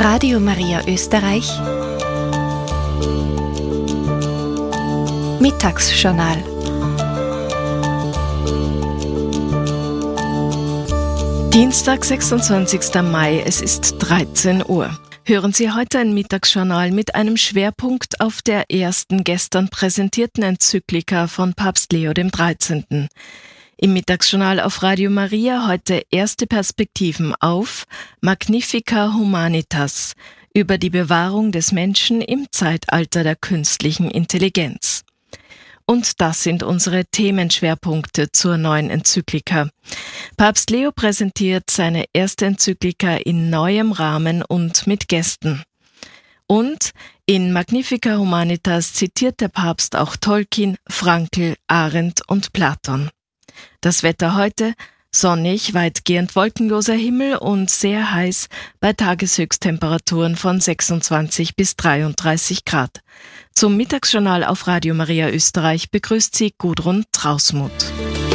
Radio Maria Österreich Mittagsjournal. Dienstag, 26. Mai, es ist 13 Uhr. Hören Sie heute ein Mittagsjournal mit einem Schwerpunkt auf der ersten gestern präsentierten Enzyklika von Papst Leo XIII. Im Mittagsjournal auf Radio Maria heute erste Perspektiven auf Magnifica Humanitas über die Bewahrung des Menschen im Zeitalter der künstlichen Intelligenz. Und das sind unsere Themenschwerpunkte zur neuen Enzyklika. Papst Leo präsentiert seine erste Enzyklika in neuem Rahmen und mit Gästen. Und in Magnifica Humanitas zitiert der Papst auch Tolkien, Frankl, Arendt und Platon. Das Wetter heute: sonnig, weitgehend wolkenloser Himmel und sehr heiß bei Tageshöchsttemperaturen von 26 bis 33 Grad. Zum Mittagsjournal auf Radio Maria Österreich begrüßt sie Gudrun Trausmuth.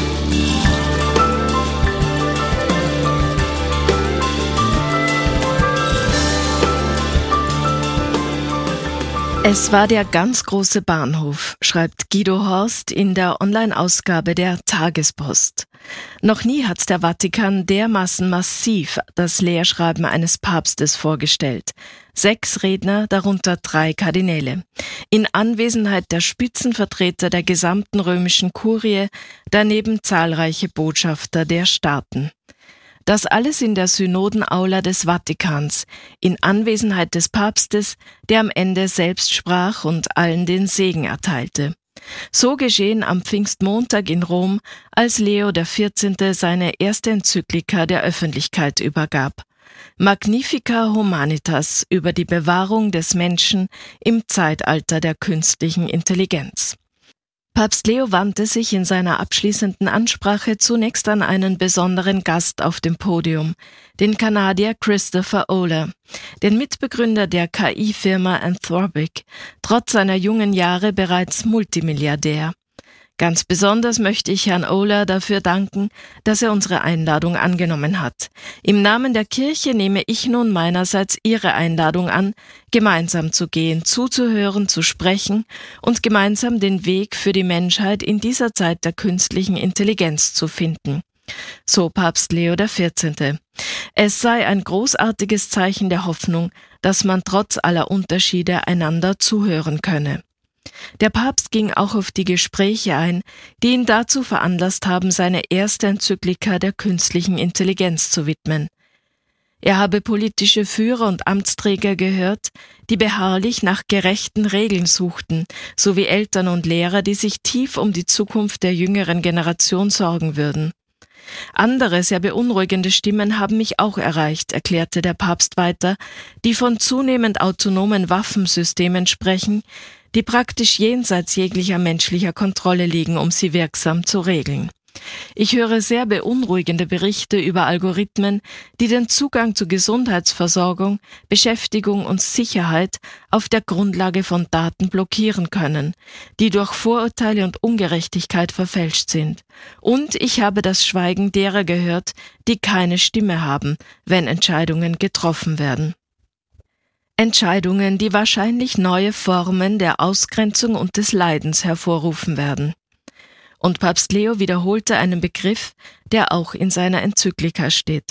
Es war der ganz große Bahnhof, schreibt Guido Horst in der Online-Ausgabe der Tagespost. Noch nie hat der Vatikan dermaßen massiv das Lehrschreiben eines Papstes vorgestellt. 6 Redner, darunter 3 Kardinäle. In Anwesenheit der Spitzenvertreter der gesamten römischen Kurie, daneben zahlreiche Botschafter der Staaten. Das alles in der Synodenaula des Vatikans, in Anwesenheit des Papstes, der am Ende selbst sprach und allen den Segen erteilte. So geschehen am Pfingstmontag in Rom, als Leo XIV. Seine erste Enzyklika der Öffentlichkeit übergab. Magnifica Humanitas über die Bewahrung des Menschen im Zeitalter der künstlichen Intelligenz. Papst Leo wandte sich in seiner abschließenden Ansprache zunächst an einen besonderen Gast auf dem Podium, den Kanadier Christopher Oler, den Mitbegründer der KI-Firma Anthropic, trotz seiner jungen Jahre bereits Multimilliardär. Ganz besonders möchte ich Herrn Oler dafür danken, dass er unsere Einladung angenommen hat. Im Namen der Kirche nehme ich nun meinerseits Ihre Einladung an, gemeinsam zu gehen, zuzuhören, zu sprechen und gemeinsam den Weg für die Menschheit in dieser Zeit der künstlichen Intelligenz zu finden. So Papst Leo XIV. Es sei ein großartiges Zeichen der Hoffnung, dass man trotz aller Unterschiede einander zuhören könne. Der Papst ging auch auf die Gespräche ein, die ihn dazu veranlasst haben, seine erste Enzyklika der künstlichen Intelligenz zu widmen. Er habe politische Führer und Amtsträger gehört, die beharrlich nach gerechten Regeln suchten, sowie Eltern und Lehrer, die sich tief um die Zukunft der jüngeren Generation sorgen würden. Andere, sehr beunruhigende Stimmen haben mich auch erreicht, erklärte der Papst weiter, die von zunehmend autonomen Waffensystemen sprechen, die praktisch jenseits jeglicher menschlicher Kontrolle liegen, um sie wirksam zu regeln. Ich höre sehr beunruhigende Berichte über Algorithmen, die den Zugang zu Gesundheitsversorgung, Beschäftigung und Sicherheit auf der Grundlage von Daten blockieren können, die durch Vorurteile und Ungerechtigkeit verfälscht sind. Und ich habe das Schweigen derer gehört, die keine Stimme haben, wenn Entscheidungen getroffen werden. Entscheidungen, die wahrscheinlich neue Formen der Ausgrenzung und des Leidens hervorrufen werden. Und Papst Leo wiederholte einen Begriff, der auch in seiner Enzyklika steht.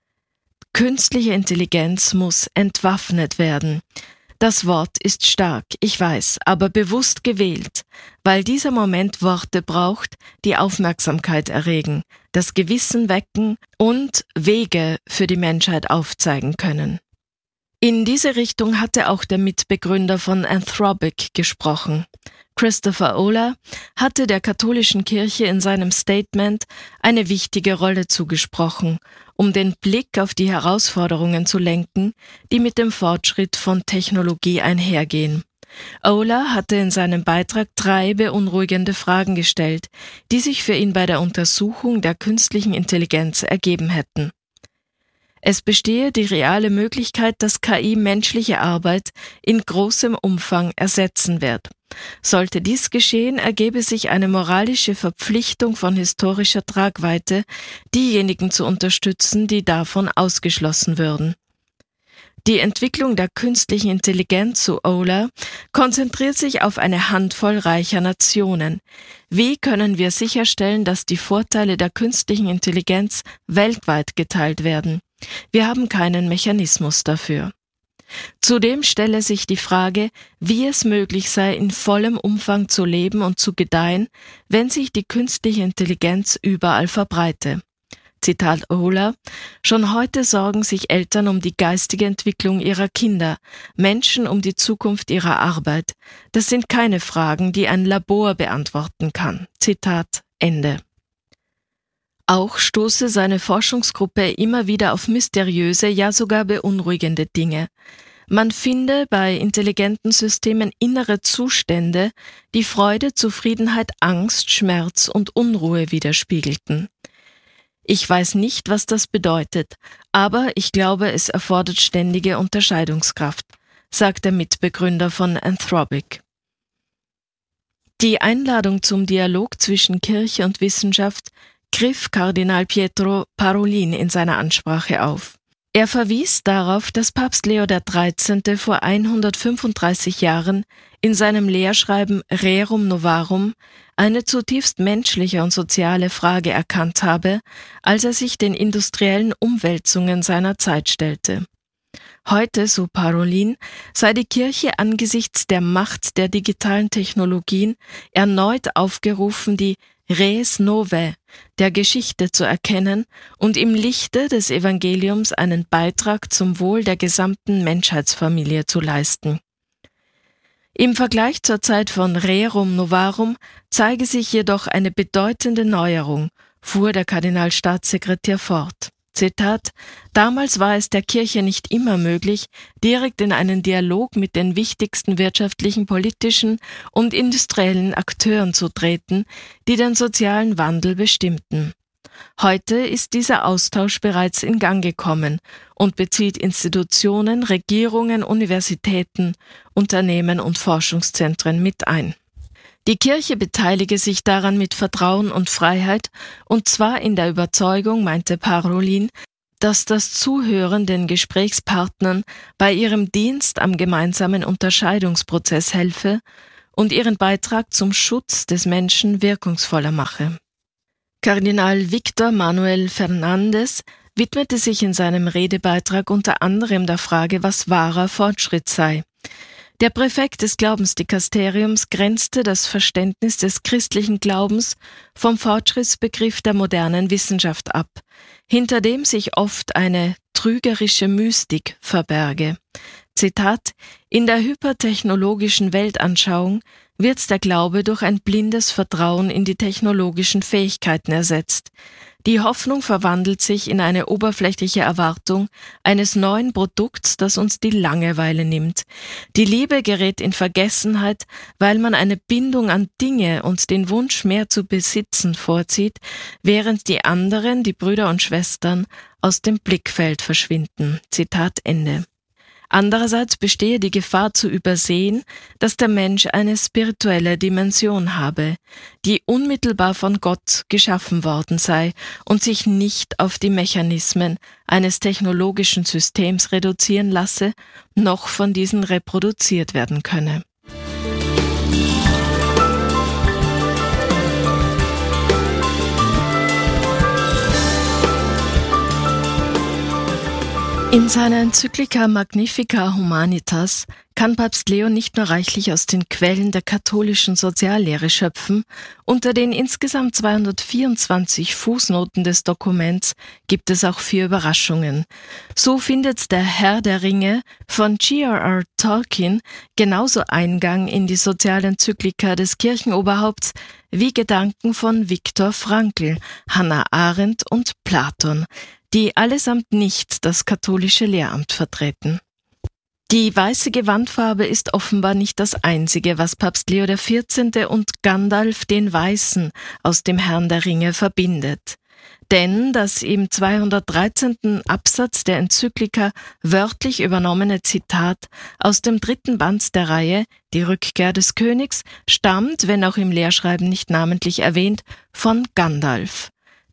Künstliche Intelligenz muss entwaffnet werden. Das Wort ist stark, ich weiß, aber bewusst gewählt, weil dieser Moment Worte braucht, die Aufmerksamkeit erregen, das Gewissen wecken und Wege für die Menschheit aufzeigen können. In diese Richtung hatte auch der Mitbegründer von Anthropic gesprochen. Christopher Oler hatte der katholischen Kirche in seinem Statement eine wichtige Rolle zugesprochen, um den Blick auf die Herausforderungen zu lenken, die mit dem Fortschritt von Technologie einhergehen. Oler hatte in seinem Beitrag 3 beunruhigende Fragen gestellt, die sich für ihn bei der Untersuchung der künstlichen Intelligenz ergeben hätten. Es bestehe die reale Möglichkeit, dass KI menschliche Arbeit in großem Umfang ersetzen wird. Sollte dies geschehen, ergebe sich eine moralische Verpflichtung von historischer Tragweite, diejenigen zu unterstützen, die davon ausgeschlossen würden. Die Entwicklung der künstlichen Intelligenz, so Oler, konzentriert sich auf eine Handvoll reicher Nationen. Wie können wir sicherstellen, dass die Vorteile der künstlichen Intelligenz weltweit geteilt werden? Wir haben keinen Mechanismus dafür. Zudem stelle sich die Frage, wie es möglich sei, in vollem Umfang zu leben und zu gedeihen, wenn sich die künstliche Intelligenz überall verbreite. Zitat Oler: Schon heute sorgen sich Eltern um die geistige Entwicklung ihrer Kinder, Menschen um die Zukunft ihrer Arbeit. Das sind keine Fragen, die ein Labor beantworten kann. Zitat Ende. Auch stoße seine Forschungsgruppe immer wieder auf mysteriöse, ja sogar beunruhigende Dinge. Man finde bei intelligenten Systemen innere Zustände, die Freude, Zufriedenheit, Angst, Schmerz und Unruhe widerspiegelten. Ich weiß nicht, was das bedeutet, aber ich glaube, es erfordert ständige Unterscheidungskraft, sagt der Mitbegründer von Anthropic. Die Einladung zum Dialog zwischen Kirche und Wissenschaft griff Kardinal Pietro Parolin in seiner Ansprache auf. Er verwies darauf, dass Papst Leo XIII. Vor 135 Jahren in seinem Lehrschreiben Rerum Novarum eine zutiefst menschliche und soziale Frage erkannt habe, als er sich den industriellen Umwälzungen seiner Zeit stellte. Heute, so Parolin, sei die Kirche angesichts der Macht der digitalen Technologien erneut aufgerufen, die Res Novae der Geschichte zu erkennen und im Lichte des Evangeliums einen Beitrag zum Wohl der gesamten Menschheitsfamilie zu leisten. Im Vergleich zur Zeit von Rerum Novarum zeige sich jedoch eine bedeutende Neuerung, fuhr der Kardinalstaatssekretär fort. Zitat: Damals war es der Kirche nicht immer möglich, direkt in einen Dialog mit den wichtigsten wirtschaftlichen, politischen und industriellen Akteuren zu treten, die den sozialen Wandel bestimmten. Heute ist dieser Austausch bereits in Gang gekommen und bezieht Institutionen, Regierungen, Universitäten, Unternehmen und Forschungszentren mit ein. Die Kirche beteilige sich daran mit Vertrauen und Freiheit, und zwar in der Überzeugung, meinte Parolin, dass das Zuhören den Gesprächspartnern bei ihrem Dienst am gemeinsamen Unterscheidungsprozess helfe und ihren Beitrag zum Schutz des Menschen wirkungsvoller mache. Kardinal Victor Manuel Fernández widmete sich in seinem Redebeitrag unter anderem der Frage, was wahrer Fortschritt sei. Der Präfekt des Glaubensdikasteriums grenzte das Verständnis des christlichen Glaubens vom Fortschrittsbegriff der modernen Wissenschaft ab, hinter dem sich oft eine trügerische Mystik verberge. Zitat: In der hypertechnologischen Weltanschauung wird der Glaube durch ein blindes Vertrauen in die technologischen Fähigkeiten ersetzt. Die Hoffnung verwandelt sich in eine oberflächliche Erwartung eines neuen Produkts, das uns die Langeweile nimmt. Die Liebe gerät in Vergessenheit, weil man eine Bindung an Dinge und den Wunsch, mehr zu besitzen, vorzieht, während die anderen, die Brüder und Schwestern, aus dem Blickfeld verschwinden. Zitat Ende. Andererseits bestehe die Gefahr zu übersehen, dass der Mensch eine spirituelle Dimension habe, die unmittelbar von Gott geschaffen worden sei und sich nicht auf die Mechanismen eines technologischen Systems reduzieren lasse, noch von diesen reproduziert werden könne. In seiner Enzyklika Magnifica Humanitas kann Papst Leo nicht nur reichlich aus den Quellen der katholischen Soziallehre schöpfen, unter den insgesamt 224 Fußnoten des Dokuments gibt es auch 4 Überraschungen. So findet der Herr der Ringe von J.R.R. Tolkien genauso Eingang in die Sozialenzyklika des Kirchenoberhaupts wie Gedanken von Viktor Frankl, Hannah Arendt und Platon, die allesamt nicht das katholische Lehramt vertreten. Die weiße Gewandfarbe ist offenbar nicht das Einzige, was Papst Leo XIV. Und Gandalf den Weißen aus dem Herrn der Ringe verbindet. Denn das im 213. Absatz der Enzyklika wörtlich übernommene Zitat aus dem 3. Band der Reihe, die Rückkehr des Königs, stammt, wenn auch im Lehrschreiben nicht namentlich erwähnt, von Gandalf.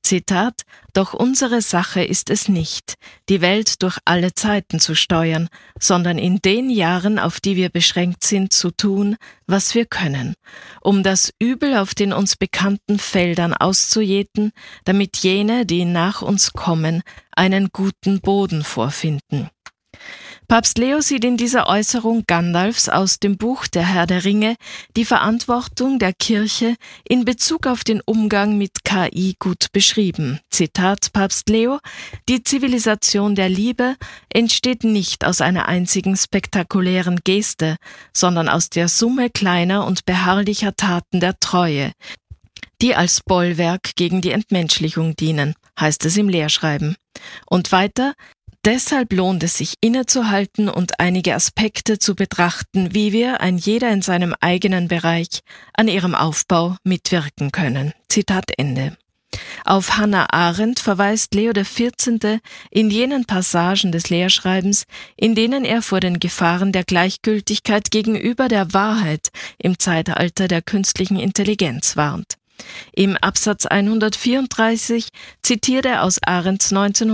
Zitat: »Doch unsere Sache ist es nicht, die Welt durch alle Zeiten zu steuern, sondern in den Jahren, auf die wir beschränkt sind, zu tun, was wir können, um das Übel auf den uns bekannten Feldern auszujäten, damit jene, die nach uns kommen, einen guten Boden vorfinden.« Papst Leo sieht in dieser Äußerung Gandalfs aus dem Buch Der Herr der Ringe die Verantwortung der Kirche in Bezug auf den Umgang mit KI gut beschrieben. Zitat Papst Leo: »Die Zivilisation der Liebe entsteht nicht aus einer einzigen spektakulären Geste, sondern aus der Summe kleiner und beharrlicher Taten der Treue, die als Bollwerk gegen die Entmenschlichung dienen«, heißt es im Lehrschreiben. Und weiter: »Deshalb lohnt es sich innezuhalten und einige Aspekte zu betrachten, wie wir, ein jeder in seinem eigenen Bereich, an ihrem Aufbau mitwirken können.« Zitat Ende. Auf Hannah Arendt verweist Leo XIV. In jenen Passagen des Lehrschreibens, in denen er vor den Gefahren der Gleichgültigkeit gegenüber der Wahrheit im Zeitalter der künstlichen Intelligenz warnt. Im Absatz 134 zitiert er aus Arendts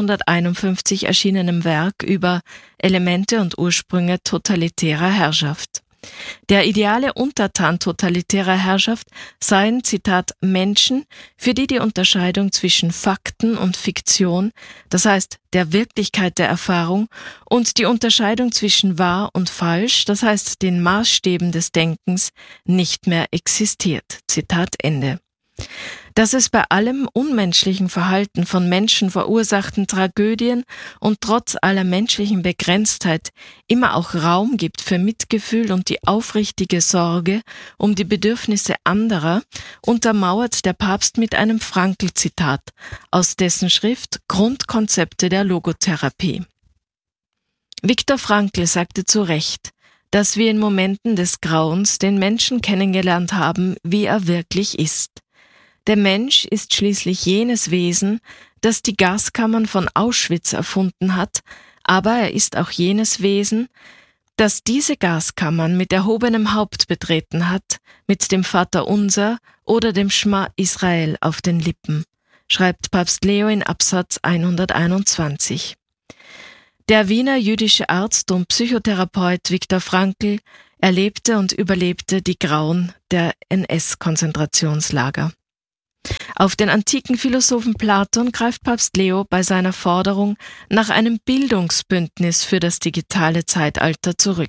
1951 erschienenem Werk über Elemente und Ursprünge totalitärer Herrschaft. Der ideale Untertan totalitärer Herrschaft seien, Zitat, Menschen, für die die Unterscheidung zwischen Fakten und Fiktion, das heißt der Wirklichkeit der Erfahrung, und die Unterscheidung zwischen wahr und falsch, das heißt den Maßstäben des Denkens, nicht mehr existiert. Zitat Ende. Dass es bei allem unmenschlichen Verhalten von Menschen verursachten Tragödien und trotz aller menschlichen Begrenztheit immer auch Raum gibt für Mitgefühl und die aufrichtige Sorge um die Bedürfnisse anderer, untermauert der Papst mit einem Frankl-Zitat aus dessen Schrift Grundkonzepte der Logotherapie. Viktor Frankl sagte zu Recht, dass wir in Momenten des Grauens den Menschen kennengelernt haben, wie er wirklich ist. Der Mensch ist schließlich jenes Wesen, das die Gaskammern von Auschwitz erfunden hat, aber er ist auch jenes Wesen, das diese Gaskammern mit erhobenem Haupt betreten hat, mit dem Vaterunser oder dem Schma Israel auf den Lippen, schreibt Papst Leo in Absatz 121. Der Wiener jüdische Arzt und Psychotherapeut Viktor Frankl erlebte und überlebte die Grauen der NS-Konzentrationslager. Auf den antiken Philosophen Platon greift Papst Leo bei seiner Forderung nach einem Bildungsbündnis für das digitale Zeitalter zurück.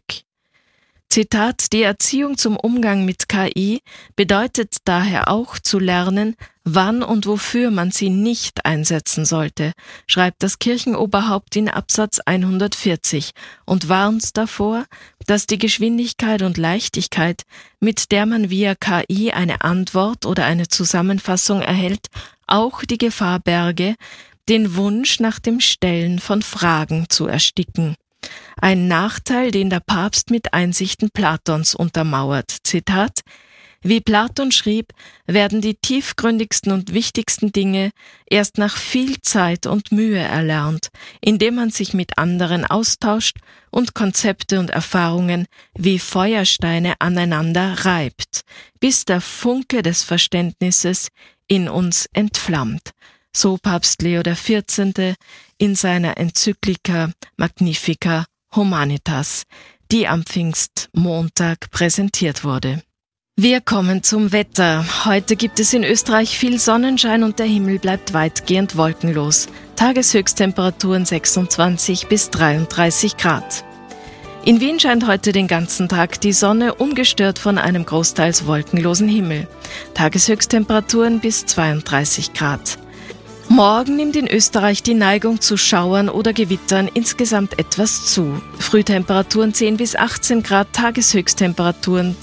Zitat: »Die Erziehung zum Umgang mit KI bedeutet daher auch zu lernen, wann und wofür man sie nicht einsetzen sollte«, schreibt das Kirchenoberhaupt in Absatz 140 und warnt davor, dass die Geschwindigkeit und Leichtigkeit, mit der man via KI eine Antwort oder eine Zusammenfassung erhält, auch die Gefahr berge, den Wunsch nach dem Stellen von Fragen zu ersticken. Ein Nachteil, den der Papst mit Einsichten Platons untermauert. Zitat: »Wie Platon schrieb, werden die tiefgründigsten und wichtigsten Dinge erst nach viel Zeit und Mühe erlernt, indem man sich mit anderen austauscht und Konzepte und Erfahrungen wie Feuersteine aneinander reibt, bis der Funke des Verständnisses in uns entflammt«, so Papst Leo XIV. In seiner Enzyklika Magnifica Humanitas, die am Pfingstmontag präsentiert wurde. Wir kommen zum Wetter. Heute gibt es in Österreich viel Sonnenschein und der Himmel bleibt weitgehend wolkenlos. Tageshöchsttemperaturen 26 bis 33 Grad. In Wien scheint heute den ganzen Tag die Sonne, ungestört von einem großteils wolkenlosen Himmel. Tageshöchsttemperaturen bis 32 Grad. Morgen nimmt in Österreich die Neigung zu Schauern oder Gewittern insgesamt etwas zu. Frühtemperaturen 10 bis 18 Grad, Tageshöchsttemperaturen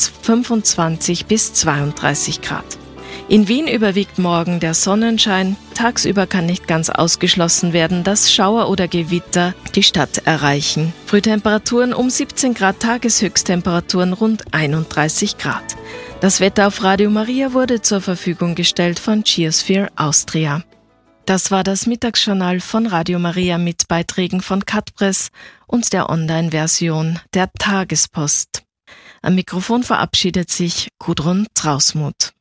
25 bis 32 Grad. In Wien überwiegt morgen der Sonnenschein. Tagsüber kann nicht ganz ausgeschlossen werden, dass Schauer oder Gewitter die Stadt erreichen. Frühtemperaturen um 17 Grad, Tageshöchsttemperaturen rund 31 Grad. Das Wetter auf Radio Maria wurde zur Verfügung gestellt von Geosphere Austria. Das war das Mittagsjournal von Radio Maria mit Beiträgen von Katpress und der Online-Version der Tagespost. Am Mikrofon verabschiedet sich Gudrun Trausmuth.